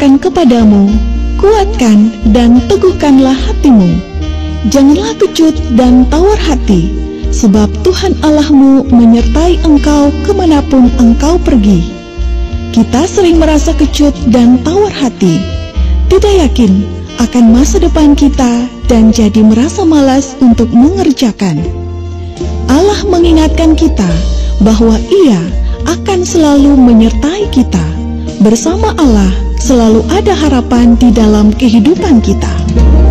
katakan kepadamu, kuatkan dan teguhkanlah hatimu. Janganlah kecut dan tawar hati, sebab Tuhan Allahmu menyertai engkau kemanapun engkau pergi. Kita sering merasa kecut dan tawar hati, tidak yakin akan masa depan kita dan jadi merasa malas untuk mengerjakan. Allah mengingatkan kita bahwa Ia akan selalu menyertai kita. Bersama Allah selalu ada harapan di dalam kehidupan kita.